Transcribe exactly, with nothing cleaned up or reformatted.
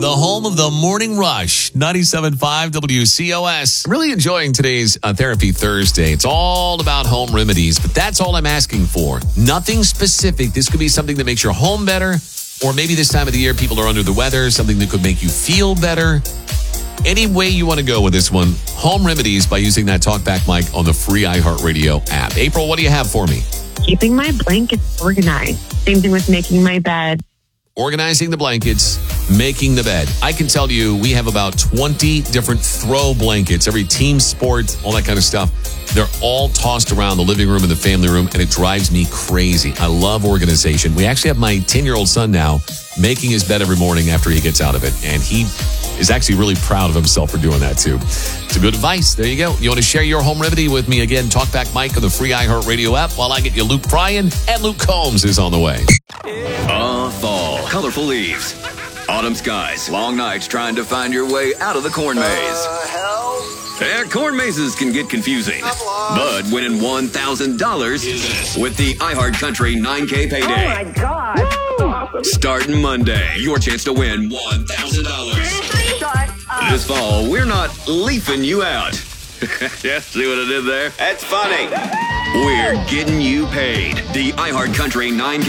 the home of the Morning Rush, ninety-seven point five W C O S. I'm really enjoying today's uh, Therapy Thursday. It's all about home remedies, but that's all I'm asking for. Nothing specific. This could be something that makes your home better, or maybe this time of the year people are under the weather, something that could make you feel better. Any way you want to go with this one, home remedies by using that TalkBack mic on the free iHeartRadio app. April, what do you have for me? Keeping my blankets organized. Same thing with making my bed. Organizing the blankets, making the bed. I can tell you we have about twenty different throw blankets, every team sport, all that kind of stuff. They're all tossed around the living room and the family room, and it drives me crazy. I love organization. We actually have my ten-year-old son now making his bed every morning after he gets out of it, and he is actually really proud of himself for doing that, too. It's a good advice. There you go. You want to share your home remedy with me? Again, TalkBack Mike on the free iHeartRadio app while I get you Luke Bryan, and Luke Combs is on the way. Ah, fall. Colorful leaves. Autumn skies. Long nights trying to find your way out of the corn maze. Uh, hell? Yeah, corn mazes can get confusing. But winning one thousand dollars with the iHeartCountry nine K payday. Oh, my God. Starting Monday, your chance to win one thousand dollars. This fall, we're not leafing you out. Yeah, see what I did there? That's funny. We're getting you paid. The iHeartCountry nine K